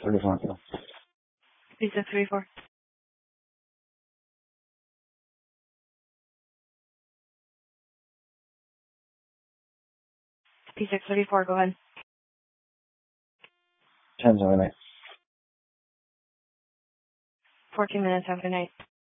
P634. P634. P634, go ahead. 10 7 8. 14 minutes, have a good night.